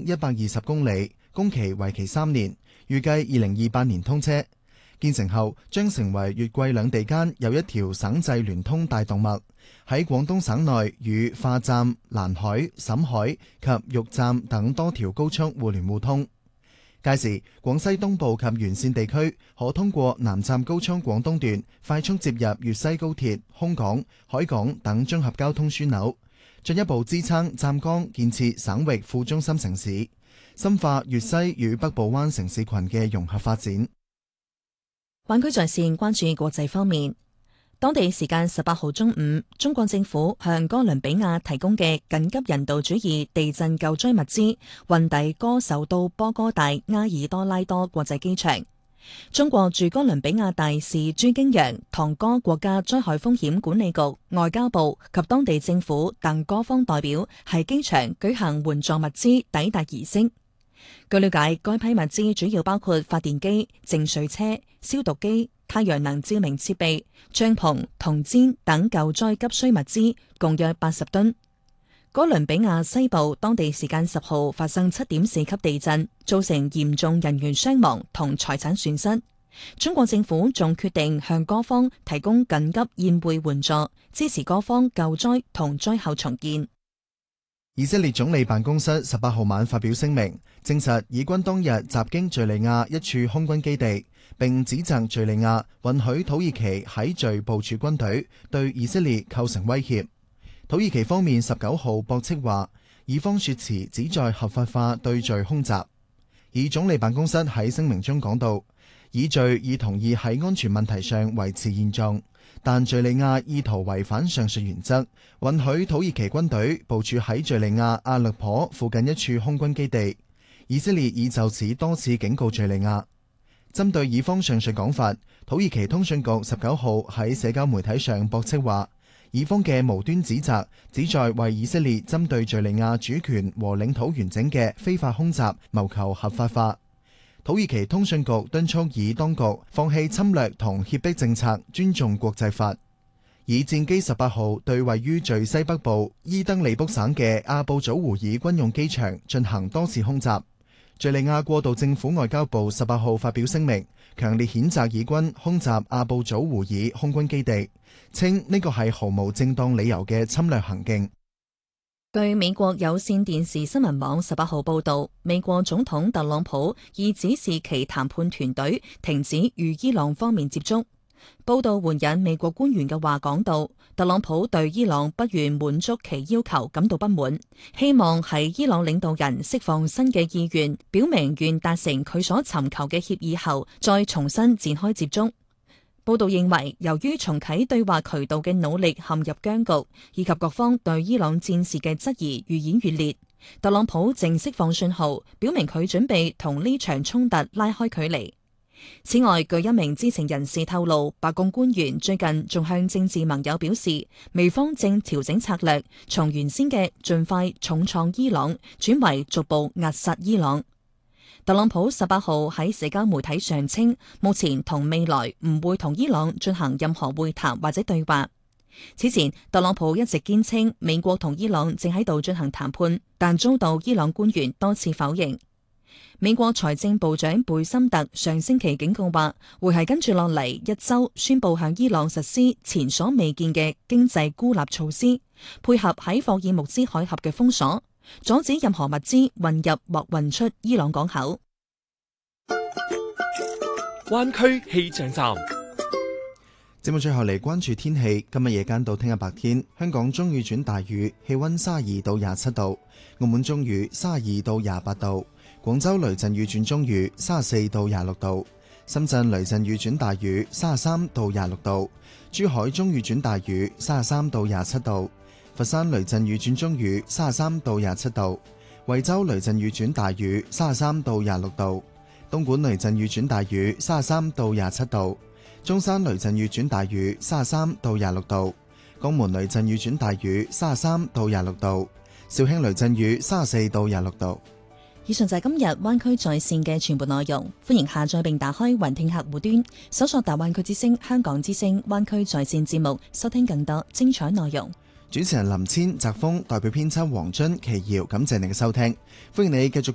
120公里，工期為期3年，預計2028年通車。建成後將成為粵桂兩地間有一條省際聯通大動脈，喺廣東省內與化站、蘭海、瀋海及玉站等多條高速互聯互通。屆時，廣西東部及沿線地區可通過南站高速廣東段快速接入粵西高鐵、空港、海港等綜合交通樞紐，進一步支撐湛江建設省域副中心城市，深化粵西與北部灣城市群嘅融合發展。 灣區在線關注國際方面，當地時間18號中午，中國政府向哥倫比亞提供嘅緊急人道主義地震救災物資運抵哥首都波哥大埃爾多拉多國際機場。中國駐哥倫比亞大使朱京陽、唐哥國家災害風險管理局、外交部及當地政府等多方代表喺機場舉行援助物資抵達儀式。據了解，該批物資主要包括發電機、淨水車、消毒機、太陽能照明設備、帳篷、銅氈等救災急需物資，共約80噸。哥倫比亞西部當地時間10號發生7.4級地震，造成嚴重人員傷亡同財產損失。中國政府仲決定向各方提供緊急現匯援助，支持各方救災同災後重建。 以色列總理辦公室18號晚發表聲明，證實以軍當日襲擊敘利亞一處空軍基地，並指責敘利亞允許土耳其喺敘部署軍隊，對以色列構成威脅。土耳其方面19號駁斥話，以方說辭旨在合法化對敘空襲。以總理辦公室喺聲明中講到，以敘已同意喺安全問題上維持現狀，但敘利亞意圖違反上述原則，允許土耳其軍隊部署喺敘利亞阿勒頗附近一處空軍基地。以色列已就此多次警告敘利亞。針對以方上述講法，土耳其通訊局19號喺社交媒體上駁斥話，以方嘅無端指責旨在為以色列針對敘利亞主權和領土完整嘅非法空襲謀求合法化。土耳其通訊局敦促以當局放棄侵略同脅迫政策，尊重國際法。以戰機18號對位於敘西北部伊德利卜省嘅阿布祖胡爾軍用機場進行多次空襲。敘利亞過渡政府外交部18號發表聲明，強烈譴責以軍空襲阿布祖胡爾空軍基地，稱呢個係毫無正當理由嘅侵略行徑。 據美國有線電視新聞網18號報道，美國總統特朗普已指示其談判團隊停止與伊朗方面接觸。報道援引美國官員嘅話講到，特朗普對伊朗不願滿足其要求感到不滿，希望喺伊朗領導人釋放新嘅意願，表明願達成佢所尋求嘅協議後，再重新展開接觸。報道認為，由於重啟對話渠道嘅努力陷入僵局，以及各方對伊朗戰事嘅質疑愈演愈烈，特朗普正釋放信號，表明佢準備同呢場衝突拉開距離。此外，據一名知情人士透露，白宮官員最近仲向政治盟友表示，美方正調整策略，從原先嘅盡快重創伊朗，轉為逐步壓殺伊朗。特朗普18號喺社交媒體上稱，目前同未來唔會同伊朗進行任何會談或者對話。此前，特朗普一直堅稱美國同伊朗正喺度進行談判，但遭到伊朗官員多次否認。美國財政部長貝森特上星期警告話，會係跟住落嚟一週宣佈向伊朗實施前所未見嘅經濟孤立措施，配合喺霍爾木茲海峽嘅封鎖，阻止任何物資運入或運出伊朗港口。 灣區氣象站。 節目最後嚟關注天氣，今日夜間到聽日白天，香港中雨轉大雨，氣溫32到27度；澳門中雨32到28度；廣州雷陣雨轉中雨34到26度；深圳雷陣雨轉大雨33到26度；珠海中雨轉大雨33到27度；佛山雷陣雨轉中雨33到27度；惠州雷陣雨轉大雨33到26度；東莞雷陣雨轉大雨33到27度；中山雷陣雨轉大雨33到26度；江門雷陣雨轉大雨33到26度；肇慶雷陣雨34到26度。 以上就係今日灣區在線嘅全部內容，歡迎下載並打開雲聽客戶端，搜索大灣區之聲、香港之聲、灣區在線節目，收聽更多精彩內容。 主持人林千、澤峰，代表編輯黃津、祁瑤，感謝你嘅收聽，歡迎你繼續